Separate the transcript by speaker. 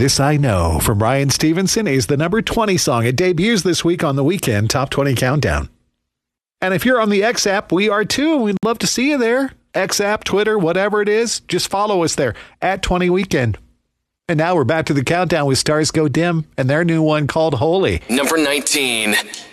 Speaker 1: This I Know from Ryan Stevenson is the number 20 song. It debuts this week on the Weekend Top 20 Countdown. And if you're on the X app, we are too. We'd love to see you there. X app, Twitter, whatever it is, just follow us there at 20 Weekend. And now we're back to the countdown with Stars Go Dim and their new one called Holy.
Speaker 2: Number 19.